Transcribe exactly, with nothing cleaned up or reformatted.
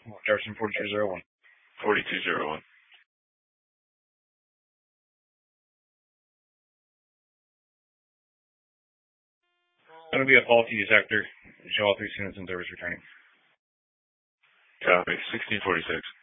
Jefferson forty-two oh one. forty-two oh one. Going to be a faulty sector. Show all three students in service returning. Copy. sixteen forty-six.